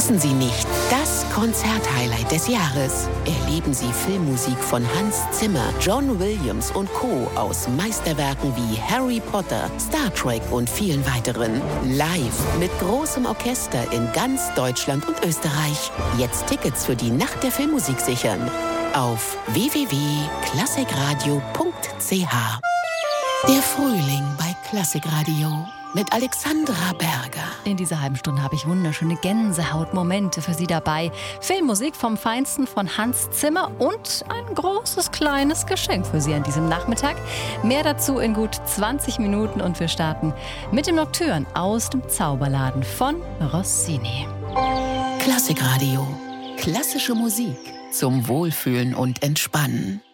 Wissen Sie nicht, das Konzerthighlight des Jahres. Erleben Sie Filmmusik von Hans Zimmer, John Williams und Co. aus Meisterwerken wie Harry Potter, Star Trek und vielen weiteren. Live mit großem Orchester in ganz Deutschland und Österreich. Jetzt Tickets für die Nacht der Filmmusik sichern. Auf www.klassikradio.ch. Der Frühling bei Klassikradio mit Alexandra Berger. In dieser halben Stunde habe ich wunderschöne Gänsehautmomente für Sie dabei. Filmmusik vom Feinsten von Hans Zimmer und ein großes, kleines Geschenk für Sie an diesem Nachmittag. Mehr dazu in gut 20 Minuten und wir starten mit dem Nocturne aus dem Zauberladen von Rossini. Klassikradio. Klassische Musik zum Wohlfühlen und Entspannen.